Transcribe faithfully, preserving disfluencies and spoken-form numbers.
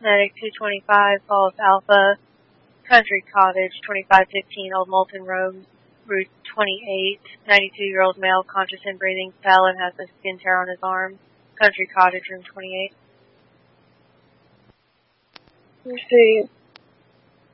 Medic two twenty-five, Falls Alpha, Country Cottage, twenty-five fifteen Old Moulton Road, Route twenty-eight, ninety-two-year-old male, conscious and breathing, fell and has a skin tear on his arm. Country Cottage, room twenty-eight. Received.